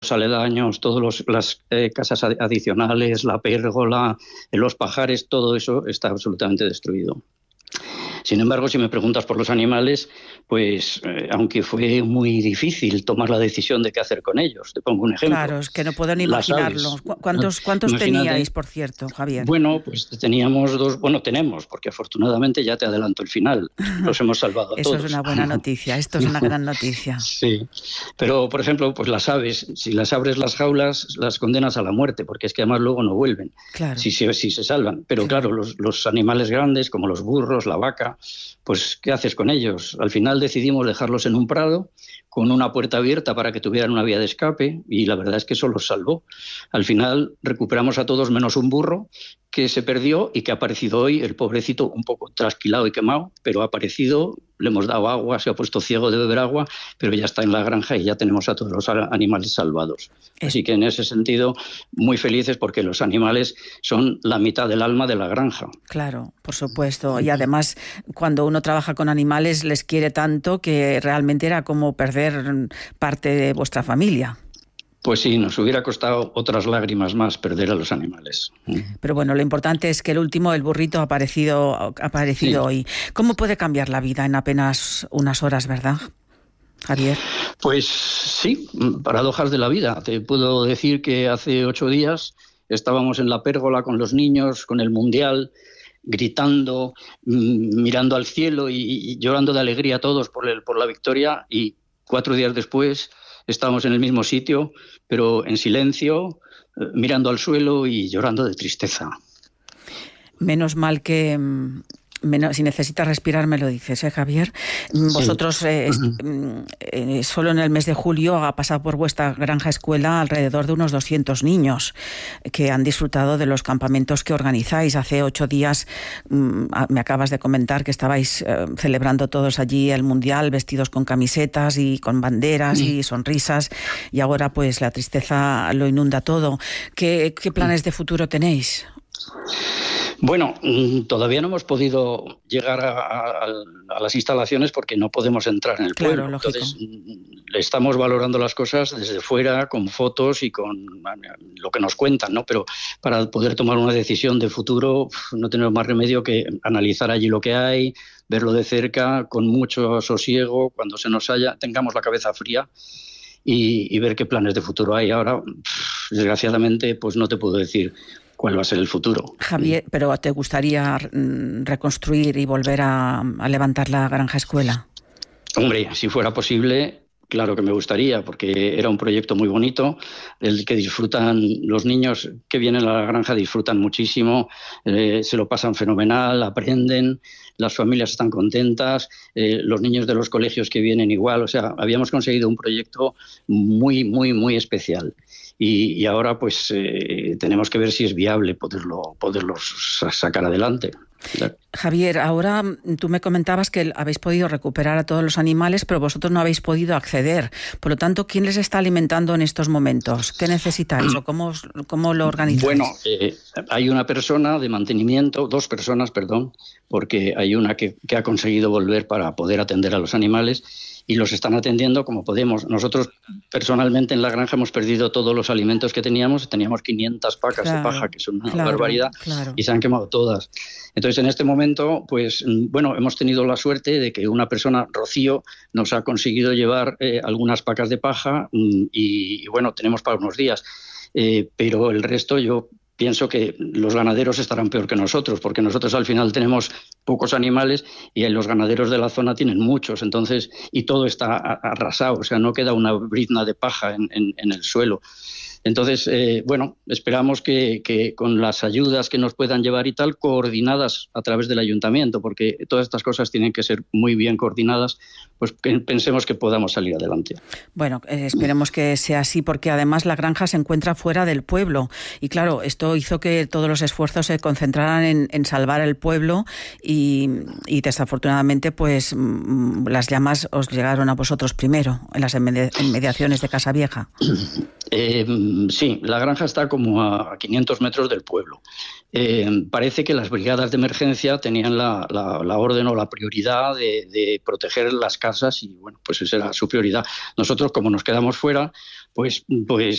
los aledaños, todas las casas adicionales, la pérgola, los pajares, todo eso está absolutamente destruido. Sin embargo, si me preguntas por los animales, pues aunque fue muy difícil tomar la decisión de qué hacer con ellos. Te pongo un ejemplo. Claro, es que no puedo ni imaginarlo. ¿Cuántos teníais, por cierto, Javier? Bueno, pues teníamos tenemos, porque afortunadamente ya te adelanto el final. Los hemos salvado a Eso todos. Es una buena noticia, esto es una gran noticia. Sí, pero por ejemplo, pues las aves, si las abres las jaulas, las condenas a la muerte, porque es que además luego no vuelven, claro. si se salvan. Pero claro, los animales grandes, como los burros, la vaca, pues ¿qué haces con ellos? Al final decidimos dejarlos en un prado con una puerta abierta para que tuvieran una vía de escape y la verdad es que eso los salvó. Al final recuperamos a todos menos un burro que se perdió y que ha aparecido hoy, el pobrecito un poco trasquilado y quemado, pero ha aparecido, le hemos dado agua, se ha puesto ciego de beber agua, pero ya está en la granja y ya tenemos a todos los animales salvados. Así que en ese sentido, muy felices porque los animales son la mitad del alma de la granja. Claro, por supuesto. Y además, cuando uno trabaja con animales, les quiere tanto que realmente era como perder parte de vuestra familia. Pues sí, nos hubiera costado otras lágrimas más perder a los animales. Pero bueno, lo importante es que el burrito ha aparecido sí. Hoy. ¿Cómo puede cambiar la vida en apenas unas horas, verdad, Javier? Pues sí, paradojas de la vida. Te puedo decir que hace 8 días estábamos en la pérgola con los niños, con el Mundial, gritando, mirando al cielo y llorando de alegría todos por la victoria, y 4 días después estábamos en el mismo sitio, pero en silencio, mirando al suelo y llorando de tristeza. Menos mal que... si necesitas respirar, me lo dices, Javier. Vosotros, solo en el mes de julio ha pasado por vuestra granja escuela alrededor de unos 200 niños que han disfrutado de los campamentos que organizáis. Hace 8 días me acabas de comentar que estabais celebrando todos allí el Mundial, vestidos con camisetas y con banderas y sonrisas, y ahora pues la tristeza lo inunda todo. ¿Qué planes de futuro tenéis? Bueno, todavía no hemos podido llegar a las instalaciones porque no podemos entrar en el pueblo. Lógico. Entonces, estamos valorando las cosas desde fuera, con fotos y con lo que nos cuentan, ¿no? Pero para poder tomar una decisión de futuro no tenemos más remedio que analizar allí lo que hay, verlo de cerca, con mucho sosiego, cuando tengamos la cabeza fría y ver qué planes de futuro hay. Ahora, desgraciadamente, pues no te puedo decir cuál va a ser el futuro. Javier, ¿pero te gustaría reconstruir y volver a levantar la granja escuela? Hombre, si fuera posible, claro que me gustaría, porque era un proyecto muy bonito, el que disfrutan los niños que vienen a la granja, disfrutan muchísimo, se lo pasan fenomenal, aprenden, las familias están contentas, los niños de los colegios que vienen igual, o sea, habíamos conseguido un proyecto muy, muy, muy especial. Y ahora pues tenemos que ver si es viable poderlos sacar adelante. Javier, ahora tú me comentabas que habéis podido recuperar a todos los animales, pero vosotros no habéis podido acceder. Por lo tanto, ¿quién les está alimentando en estos momentos? ¿Qué necesitáis o cómo lo organizáis? Bueno, hay una persona de mantenimiento, 2 personas, perdón, porque hay una que ha conseguido volver para poder atender a los animales y los están atendiendo como podemos. Nosotros personalmente en la granja hemos perdido todos los alimentos que teníamos 500 pacas de paja, que son una barbaridad, y se han quemado todas. Entonces en este momento, pues bueno, hemos tenido la suerte de que una persona, Rocío, nos ha conseguido llevar algunas pacas de paja y bueno, tenemos para unos días. Pero el resto yo pienso que los ganaderos estarán peor que nosotros, porque nosotros al final tenemos pocos animales y los ganaderos de la zona tienen muchos, entonces, y todo está arrasado, o sea, no queda una brizna de paja en el suelo. Entonces, bueno, esperamos que con las ayudas que nos puedan llevar y tal, coordinadas a través del ayuntamiento, porque todas estas cosas tienen que ser muy bien coordinadas, pues pensemos que podamos salir adelante. Bueno, esperemos que sea así, porque además la granja se encuentra fuera del pueblo y claro, esto hizo que todos los esfuerzos se concentraran en salvar el pueblo y desafortunadamente pues las llamas os llegaron a vosotros primero en las inmediaciones de Casavieja. Sí, la granja está como a 500 metros del pueblo. Parece que las brigadas de emergencia tenían la orden o la prioridad de proteger las casas y bueno, pues esa era su prioridad. Nosotros, como nos quedamos fuera, pues